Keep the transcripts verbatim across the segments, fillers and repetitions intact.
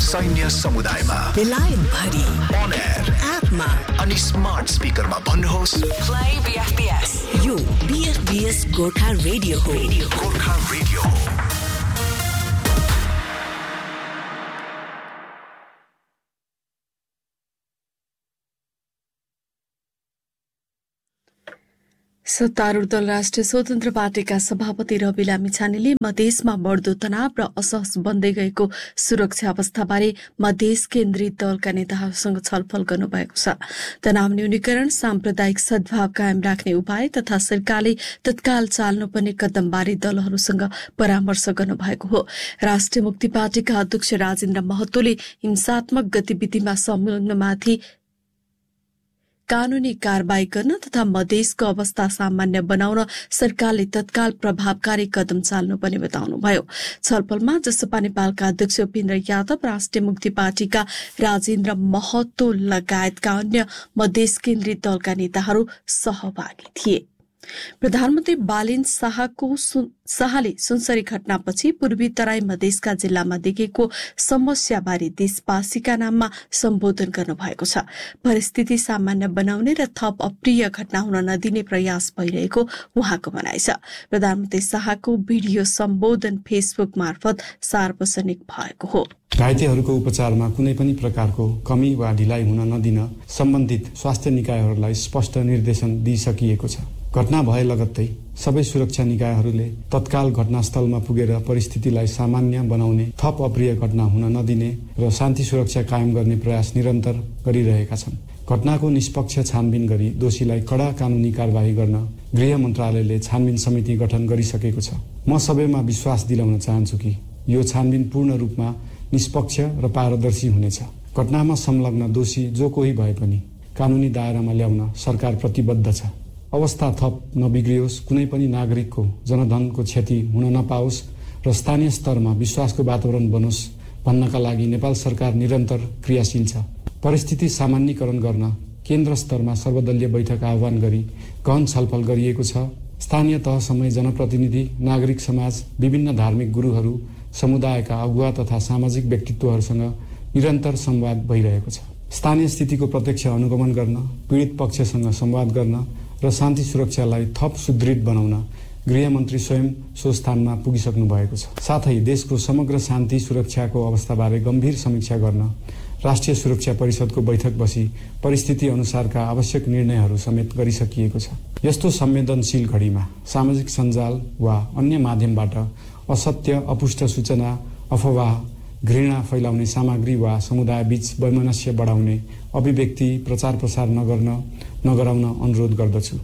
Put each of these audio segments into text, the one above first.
सैन्य समुदायमा, बेलायत भरि, अन एयर, एपमा अनि स्मार्ट स्पिकरमा भन्नुहोस् प्ले बीएफबीएस। यो बीएफबीएस गोर्खा रेडियो हो। गोर्खा रेडियो हो। सत्तारूढ दल राष्ट्रिय स्वतन्त्र पार्टीका सभापति रवि लामिछानेले मधेसमा बढ्दो तनाव र असहज बन्दै गएको सुरक्षा अवस्थाबारे मधेस केन्द्रित दलका नेताहरूसँग छलफल गर्नुभएको छ। तनाव न्यूनीकरण, साम्प्रदायिक सद्भाव कायम राख्ने उपाय तथा सरकारले तत्काल चाल्नुपर्ने कदमबारे दलहरूसँग परामर्श गर्नुभएको हो। राष्ट्रिय मुक्ति पार्टीका अध्यक्ष राजेन्द्र महतोले हिंसात्मक गतिविधिमा संलग्नमाथि कानूनी कारबाही गर्न तथा मधेसको अवस्था सामान्य बनाउन सरकारले तत्काल प्रभावकारी कदम चाल्नुपर्ने बताउनुभयो। छलफलमा जसपा नेपालका अध्यक्ष उपेन्द्र यादव, राष्ट्रिय मुक्ति पार्टीका राजेन्द्र महतो लगायतका अन्य मधेस केन्द्रित दलका नेताहरू सहभागी थिए। प्रधानमन्त्री बालेन शाहको शाहले सुनसरी घटनापछि पूर्वी तराई मधेसका जिल्लामा देखेको समस्याबारे देशवासीका नाममा सम्बोधन गर्नुभएको छ। परिस्थिति सामान्य बनाउने र थप अप्रिय घटना हुन नदिने प्रयास भइरहेको उहाँको भनाइ छ। प्रधानमन्त्री शाहको भिडियो सम्बोधन फेसबुक मार्फत सार्वजनिक भएको हो। घाइतेहरूको उपचारमा कुनै पनि प्रकारको कमी वा ढिलाइ हुन नदिन सम्बन्धित स्वास्थ्य निकायहरूलाई स्पष्ट निर्देशन दिइसकिएको छ। घटना भए लगत्तै सबै सुरक्षा निकायहरूले तत्काल घटनास्थलमा पुगेर परिस्थितिलाई सामान्य बनाउने, थप अप्रिय घटना हुन नदिने र शान्ति सुरक्षा कायम गर्ने प्रयास निरन्तर गरिरहेका छन्। घटनाको निष्पक्ष छानबिन गरी दोषीलाई कडा कानूनी कारबाही गर्न गृह मन्त्रालयले छानबिन समिति गठन गरिसकेको छ। म सबैमा विश्वास दिलाउन चाहन्छु कि यो छानबिन पूर्ण रूपमा निष्पक्ष र पारदर्शी हुनेछ। घटनामा संलग्न दोषी जो कोही भए पनि कानूनी दायरामा ल्याउन सरकार प्रतिबद्ध छ। अवस्था थप नबिग्रियोस्, कुनै पनि नागरिकको जनधनको क्षति हुन नपाओस् र स्थानीय स्तरमा विश्वासको वातावरण बनोस् भन्नका लागि नेपाल सरकार निरन्तर क्रियाशील छ। परिस्थिति सामान्यीकरण गर्न केन्द्र स्तरमा सर्वदलीय बैठक आह्वान गरी गहन छलफल गरिएको छ। स्थानीय तहसम्मै जनप्रतिनिधि, नागरिक समाज, विभिन्न धार्मिक गुरुहरू, समुदायका अगुवा तथा सामाजिक व्यक्तित्वहरूसँग निरन्तर संवाद भइरहेको छ। स्थानीय स्थितिको प्रत्यक्ष अनुगमन गर्न, पीडित पक्षसँग संवाद गर्न र शान्ति सुरक्षालाई थप सुदृढ बनाउन गृहमन्त्री स्वयं सो स्थानमा पुगिसक्नु भएको छ। साथै देशको समग्र शान्ति सुरक्षाको अवस्थाबारे गम्भीर समीक्षा गर्न राष्ट्रिय सुरक्षा परिषदको बैठक बसी परिस्थिति अनुसारका आवश्यक निर्णयहरू समेत गरिसकिएको छ। यस्तो संवेदनशील घडीमा सामाजिक सञ्जाल वा अन्य माध्यमबाट असत्य, अपुष्ट सूचना, अफवाह, घृणा फैलाउने सामग्री वा समुदायबीच वैमनस्य बढाउने अभिव्यक्ति प्रचार प्रसार नगर्न नगराउन अनुरोध गर्दछु।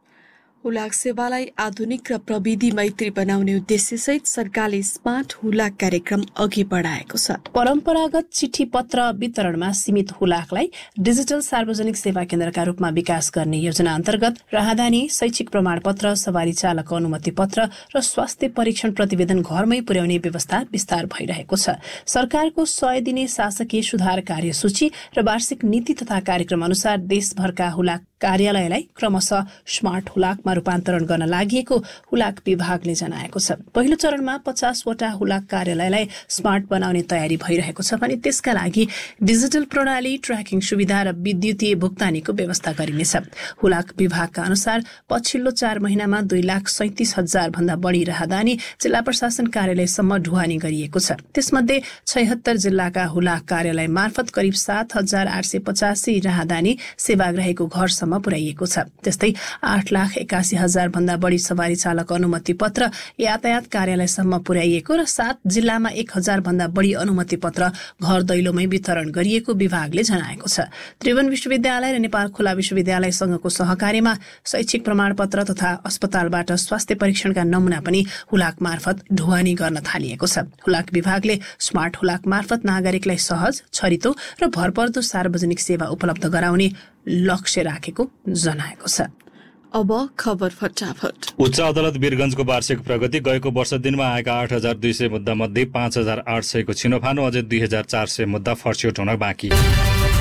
हुलाक सेवालाई आधुनिक र प्रविधि मैत्री बनाउने उद्देश्यसहित सरकारले स्मार्ट हुलाक कार्यक्रम अघि बढाएको छ। परम्परागत चिठी पत्र वितरणमा सीमित हुलाकलाई डिजिटल सार्वजनिक सेवा केन्द्रका रूपमा विकास गर्ने योजना अन्तर्गत राहदानी, शैक्षिक प्रमाणपत्र, सवारी चालक अनुमति पत्र र स्वास्थ्य परीक्षण प्रतिवेदन घरमै पुर्याउने व्यवस्था विस्तार भइरहेको छ। सरकारको सय दिने शासकीय सुधार कार्यसूची र वार्षिक नीति तथा कार्यक्रम अनुसार देशभरका हुलाक कार्यालयलाई क्रमशः स्मार्ट हुलाकमा रूपान्तरण गर्न लागि हुलाक विभागले जनाएको छ। पहिलो चरणमा पचासवटा हुलाक कार्यालयलाई स्मार्ट बनाउने तयारी भइरहेको छ भने त्यसका लागि डिजिटल प्रणाली, ट्र्याकिङ सुविधा र विद्युतीय भुक्तानीको व्यवस्था गरिनेछ। हुलाक विभागका अनुसार पछिल्लो चार महिनामा दुई लाख सैतिस हजार भन्दा बढी राहदानी जिल्ला प्रशासन कार्यालयसम्म ढुवानी गरिएको छ। त्यसमध्ये छयहत्तर जिल्लाका हुलाक कार्यालय मार्फत करिब सात हजार आठ सय पचासी राहदानी सेवाग्राहीको घरसम्म पुर्याइएको छ। त्यस्तै आठ लाख एकासी हजार भन्दा बढी सवारी चालक अनुमति पत्र यातायात कार्यालयसम्म पुर्याइएको र सात जिल्लामा एक हजार भन्दा बढी अनुमति पत्र घर दैलोमै वितरण गरिएको विभागले जनाएको छ। त्रिभुवन विश्वविद्यालय र नेपाल खुला विश्वविद्यालयसँगको सहकार्यमा शैक्षिक प्रमाणपत्र तथा अस्पतालबाट स्वास्थ्य परीक्षणका नमुना पनि हुलाक मार्फत ढुवानी गर्न थालिएको छ। हुलाक विभागले स्मार्ट हुलाक मार्फत नागरिकलाई सहज, छरितो र भरपर्दो सार्वजनिक सेवा उपलब्ध गराउने लक्ष्य राखेको जनाएको छ। अब खबर फटाफट। उच्च अदालत वीरगञ्जको वार्षिक प्रगति। गएको वर्ष दिनमा आएका आठ हजार दुई सय मुद्दा मध्ये पाँच हजार आठ सयको छिनोफानो, अझै दुई हजार चार सय मुद्दा फर्स्यौट हुन बाँकी।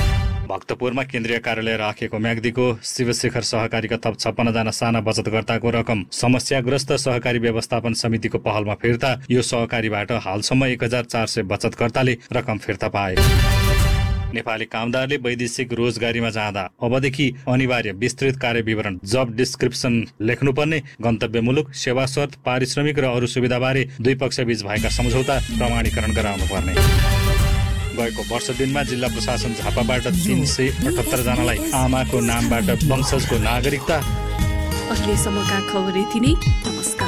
भक्तपुरमा केन्द्रीय कार्यालय राखेको म्याग्दीको शिवशेखर सहकारीका थप छप्पन्न जना साना बचतकर्ताको रकम समस्याग्रस्त सहकारी व्यवस्थापन समितिको पहलमा फिर्ता। यो सहकारीबाट हालसम्म एक हजार चार सय बचतकर्ताले रकम फिर्ता पाए। नेपाली कामदारले वैदेशिक रोजगारीमा जाँदा अबदेखि अनिवार्य विस्तृत कार्य विवरण जब डिस्क्रिप्सन लेख्नुपर्ने, गन्तव्य मुलुक, सेवा शर्त, पारिश्रमिक र अरू सुविधाबारे दुई पक्षबीच भएका सम्झौता प्रमाणीकरण गराउनु पर्ने। गएको वर्ष दिनमा जिल्ला प्रशासन झापाबाट तीन सय अठहत्तर जनालाई आमाको नामबाट वंशजको नागरिकता। अहिलेसम्मका खबर यति नै। नमस्कार।